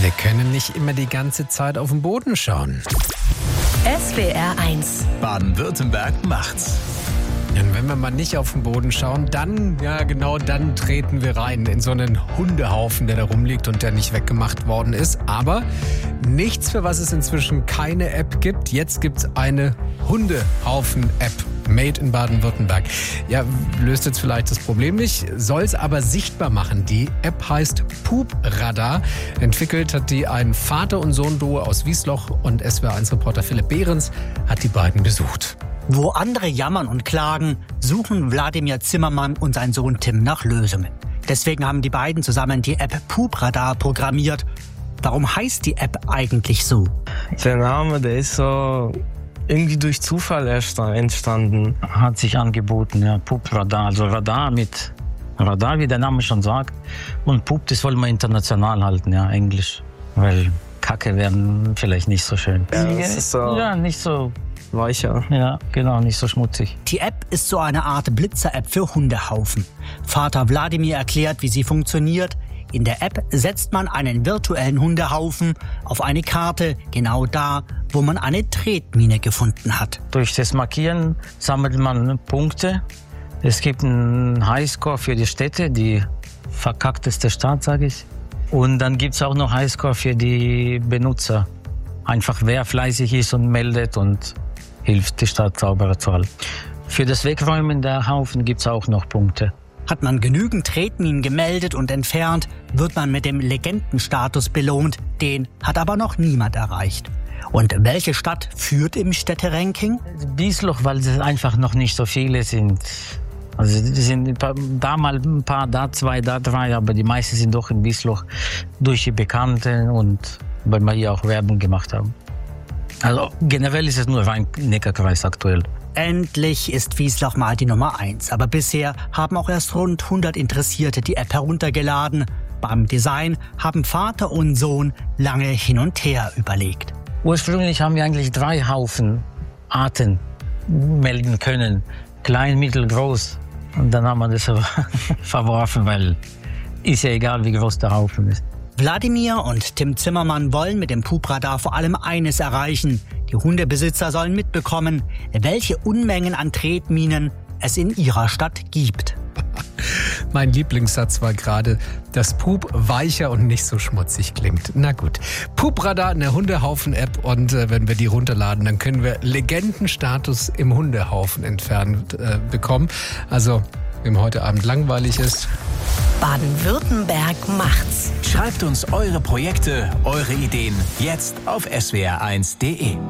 Wir können nicht immer die ganze Zeit auf den Boden schauen. SWR 1. Baden-Württemberg macht's. Und wenn wir mal nicht auf den Boden schauen, dann treten wir rein in so einen Hundehaufen, der da rumliegt und der nicht weggemacht worden ist. Aber nichts, für was es inzwischen keine App gibt. Jetzt gibt's eine Hundehaufen-App. Made in Baden-Württemberg. Ja, löst jetzt vielleicht das Problem nicht, soll es aber sichtbar machen. Die App heißt Pupradar. Entwickelt hat die ein Vater- und Sohn-Duo aus Wiesloch und SWR1-Reporter Philipp Behrens hat die beiden besucht. Wo andere jammern und klagen, suchen Wladimir Zimmermann und sein Sohn Tim nach Lösungen. Deswegen haben die beiden zusammen die App Pupradar programmiert. Warum heißt die App eigentlich so? Der Name, der ist so irgendwie durch Zufall entstanden. Hat sich angeboten, ja, Pupradar, also Radar mit Radar, wie der Name schon sagt. Und Pup, das wollen wir international halten, ja, Englisch. Weil Kacke wären vielleicht nicht so schön. Ja, das ist so nicht so weicher. Ja, genau, nicht so schmutzig. Die App ist so eine Art Blitzer-App für Hundehaufen. Vater Wladimir erklärt, wie sie funktioniert. In der App setzt man einen virtuellen Hundehaufen auf eine Karte, genau da, wo man eine Tretmine gefunden hat. Durch das Markieren sammelt man Punkte. Es gibt einen Highscore für die Städte, die verkackteste Stadt, sage ich. Und dann gibt es auch noch Highscore für die Benutzer. Einfach wer fleißig ist und meldet und hilft, die Stadt sauberer zu halten. Für das Wegräumen der Haufen gibt es auch noch Punkte. Hat man genügend Tretminen gemeldet und entfernt, wird man mit dem Legendenstatus belohnt. Den hat aber noch niemand erreicht. Und welche Stadt führt im Städteranking? Wiesloch, weil es einfach noch nicht so viele sind. Also die sind da mal ein paar, da zwei, da drei, aber die meisten sind doch in Wiesloch durch die Bekannten und weil wir hier auch Werbung gemacht haben. Also generell ist es nur Rhein-Neckar-Kreis aktuell. Endlich ist Wiesloch mal die Nummer 1. Aber bisher haben auch erst rund 100 Interessierte die App heruntergeladen. Beim Design haben Vater und Sohn lange hin und her überlegt. Ursprünglich haben wir eigentlich 3 Haufenarten melden können. Klein, mittel, groß. Und dann haben wir das verworfen, weil ist ja egal, wie groß der Haufen ist. Wladimir und Tim Zimmermann wollen mit dem Pupradar vor allem eines erreichen. Die Hundebesitzer sollen mitbekommen, welche Unmengen an Tretminen es in ihrer Stadt gibt. Mein Lieblingssatz war gerade, dass Pup weicher und nicht so schmutzig klingt. Na gut. Pupradar, eine Hundehaufen-App und wenn wir die runterladen, dann können wir Legendenstatus im Hundehaufen entfernt bekommen. Also, wem heute Abend langweilig ist. Baden-Württemberg macht's. Schreibt uns eure Projekte, eure Ideen jetzt auf swr1.de.